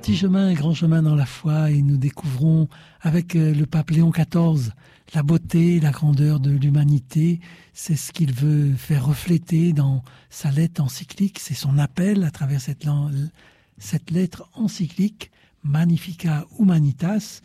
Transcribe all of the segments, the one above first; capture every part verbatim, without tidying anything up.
Petit chemin, grand chemin dans la foi, et nous découvrons avec le pape Léon quatorze la beauté, la grandeur de l'humanité. C'est ce qu'il veut faire refléter dans sa lettre encyclique, c'est son appel à travers cette, cette lettre encyclique, Magnificat Humanitas,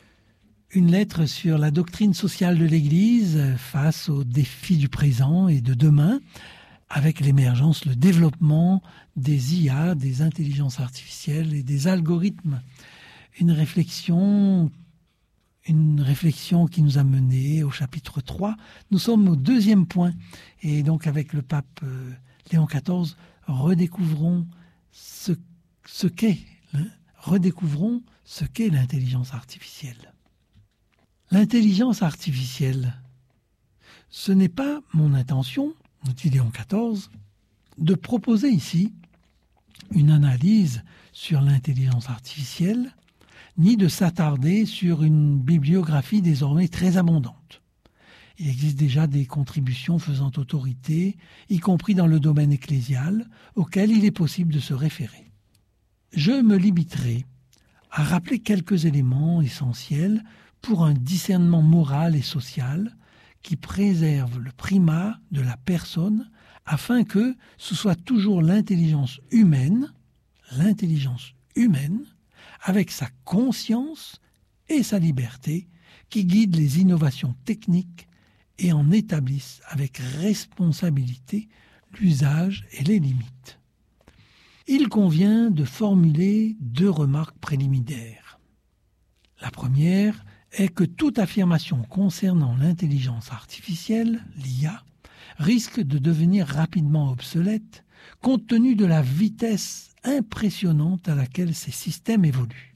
une lettre sur la doctrine sociale de l'Église face aux défis du présent et de demain, avec l'émergence, le développement des I A, des intelligences artificielles et des algorithmes. Une réflexion, une réflexion qui nous a menés au chapitre trois. Nous sommes au deuxième point. Et donc avec le pape euh, Léon quatorze, redécouvrons ce, ce qu'est, hein, redécouvrons ce qu'est l'intelligence artificielle. L'intelligence artificielle, ce n'est pas mon intention, nous dit Léon quatorze, de proposer ici une analyse sur l'intelligence artificielle, ni de s'attarder sur une bibliographie désormais très abondante. Il existe déjà des contributions faisant autorité, y compris dans le domaine ecclésial, auxquelles il est possible de se référer. Je me limiterai à rappeler quelques éléments essentiels pour un discernement moral et social qui préserve le primat de la personne afin que ce soit toujours l'intelligence humaine, l'intelligence humaine, avec sa conscience et sa liberté, qui guide les innovations techniques et en établisse avec responsabilité l'usage et les limites. Il convient de formuler deux remarques préliminaires. La première est que toute affirmation concernant l'intelligence artificielle, l'I A, risque de devenir rapidement obsolète compte tenu de la vitesse impressionnante à laquelle ces systèmes évoluent.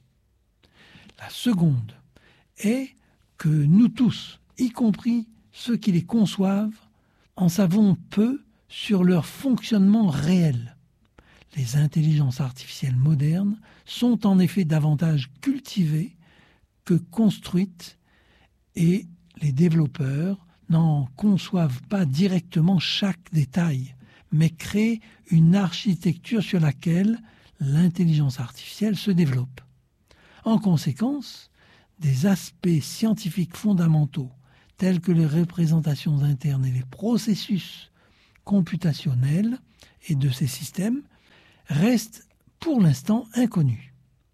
La seconde est que nous tous, y compris ceux qui les conçoivent, en savons peu sur leur fonctionnement réel. Les intelligences artificielles modernes sont en effet davantage cultivées que construites et les développeurs n'en conçoivent pas directement chaque détail, mais créent une architecture sur laquelle l'intelligence artificielle se développe. En conséquence, des aspects scientifiques fondamentaux tels que les représentations internes et les processus computationnels et de ces systèmes restent pour l'instant inconnus.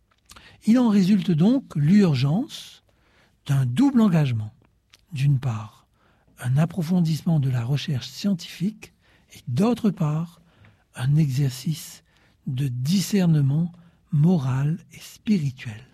Il en résulte donc l'urgence d'un double engagement. D'une part, un approfondissement de la recherche scientifique et d'autre part, un exercice de discernement moral et spirituel.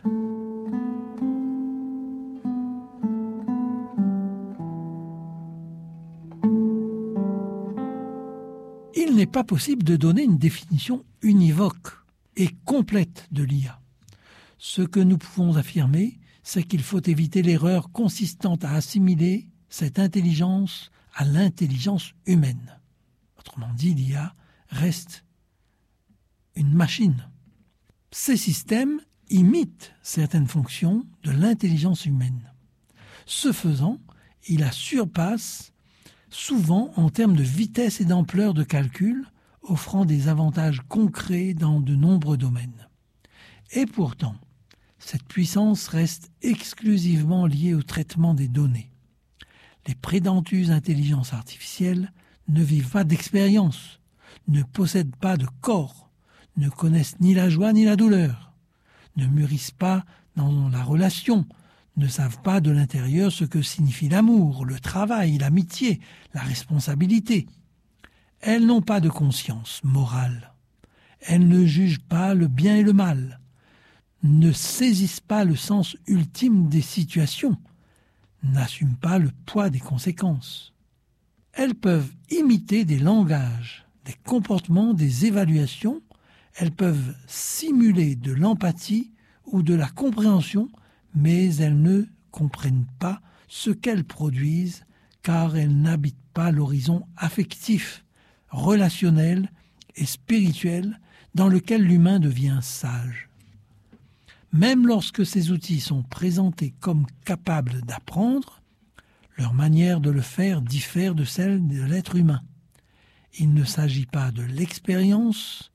Il n'est pas possible de donner une définition univoque et complète de l'I A. Ce que nous pouvons affirmer, c'est qu'il faut éviter l'erreur consistante à assimiler cette intelligence à l'intelligence humaine. Autrement dit, l'I A reste une machine. Ces systèmes imitent certaines fonctions de l'intelligence humaine. Ce faisant, il la surpasse souvent en termes de vitesse et d'ampleur de calcul, offrant des avantages concrets dans de nombreux domaines. Et pourtant, cette puissance reste exclusivement liée au traitement des données. Les prétendues intelligences artificielles ne vivent pas d'expérience, ne possèdent pas de corps, ne connaissent ni la joie ni la douleur, ne mûrissent pas dans la relation, ne savent pas de l'intérieur ce que signifie l'amour, le travail, l'amitié, la responsabilité. Elles n'ont pas de conscience morale. Elles ne jugent pas le bien et le mal, ne saisissent pas le sens ultime des situations, n'assument pas le poids des conséquences. Elles peuvent imiter des langages, des comportements, des évaluations. Elles peuvent simuler de l'empathie ou de la compréhension, mais elles ne comprennent pas ce qu'elles produisent car elles n'habitent pas l'horizon affectif, relationnel et spirituel dans lequel l'humain devient sage. Même lorsque ces outils sont présentés comme capables d'apprendre, leur manière de le faire diffère de celle de l'être humain. Il ne s'agit pas de l'expérience,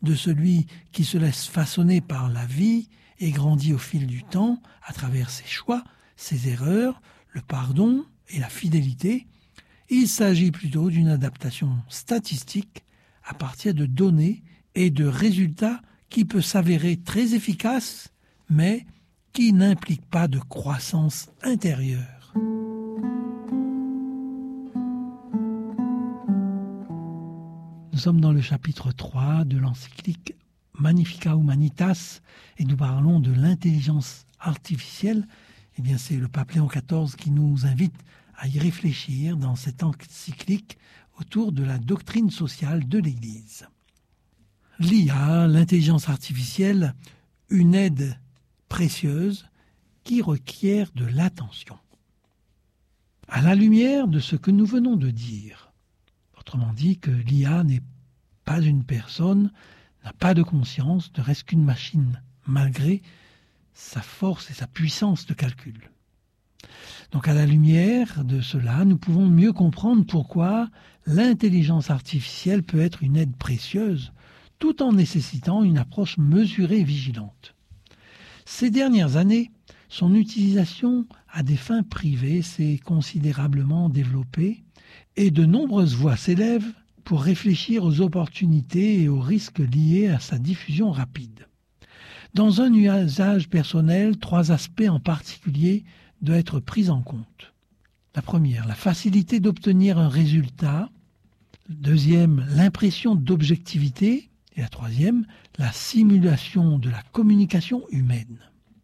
de celui qui se laisse façonner par la vie et grandit au fil du temps à travers ses choix, ses erreurs, le pardon et la fidélité. Il s'agit plutôt d'une adaptation statistique à partir de données et de résultats qui peut s'avérer très efficace, mais qui n'implique pas de croissance intérieure. Nous sommes dans le chapitre trois de l'encyclique Magnificat Humanitas et nous parlons de l'intelligence artificielle. Eh bien, c'est le pape Léon quatorze qui nous invite à y réfléchir dans cette encyclique autour de la doctrine sociale de l'Église. L'I A, l'intelligence artificielle, une aide précieuse qui requiert de l'attention. À la lumière de ce que nous venons de dire, autrement dit que l'I A n'est pas une personne, n'a pas de conscience, ne reste qu'une machine, malgré sa force et sa puissance de calcul. Donc à la lumière de cela, nous pouvons mieux comprendre pourquoi l'intelligence artificielle peut être une aide précieuse, tout en nécessitant une approche mesurée et vigilante. Ces dernières années, son utilisation à des fins privées s'est considérablement développée et de nombreuses voix s'élèvent pour réfléchir aux opportunités et aux risques liés à sa diffusion rapide. Dans un usage personnel, trois aspects en particulier doivent être pris en compte. La première, la facilité d'obtenir un résultat. La deuxième, l'impression d'objectivité. Et la troisième, la simulation de la communication humaine.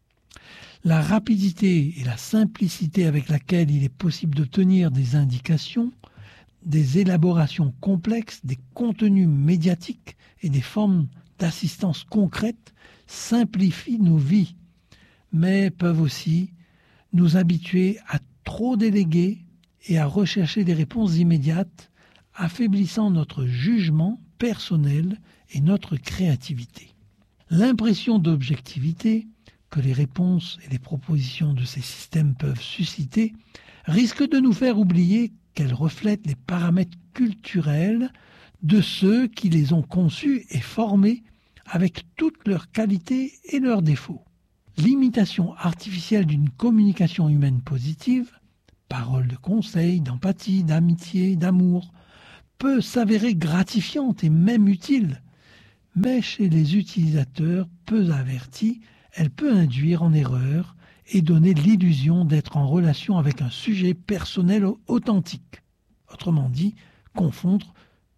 La rapidité et la simplicité avec laquelle il est possible d'obtenir des indications, des élaborations complexes, des contenus médiatiques et des formes d'assistance concrètes simplifient nos vies, mais peuvent aussi nous habituer à trop déléguer et à rechercher des réponses immédiates, affaiblissant notre jugement personnel et notre créativité. L'impression d'objectivité que les réponses et les propositions de ces systèmes peuvent susciter risque de nous faire oublier qu'elles reflètent les paramètres culturels de ceux qui les ont conçus et formés avec toutes leurs qualités et leurs défauts. L'imitation artificielle d'une communication humaine positive, paroles de conseil, d'empathie, d'amitié, d'amour, peut s'avérer gratifiante et même utile, mais chez les utilisateurs peu avertis, elle peut induire en erreur et donner l'illusion d'être en relation avec un sujet personnel authentique. Autrement dit, confondre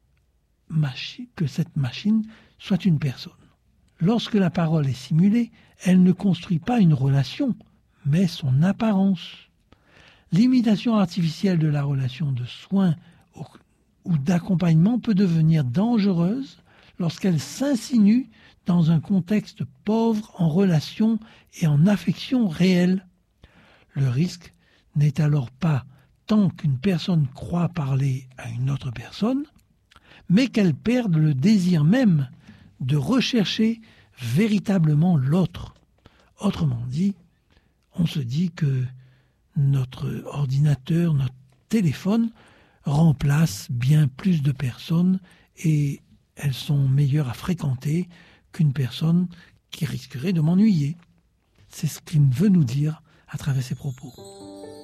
machi- que cette machine soit une personne. Lorsque la parole est simulée, elle ne construit pas une relation, mais son apparence. L'imitation artificielle de la relation de soins ou d'accompagnement peut devenir dangereuse lorsqu'elle s'insinue dans un contexte pauvre en relations et en affection réelle. Le risque n'est alors pas tant qu'une personne croit parler à une autre personne, mais qu'elle perde le désir même de rechercher véritablement l'autre. Autrement dit, on se dit que notre ordinateur, notre téléphone remplace bien plus de personnes et elles sont meilleures à fréquenter qu'une personne qui risquerait de m'ennuyer. C'est ce qu'il veut nous dire à travers ses propos.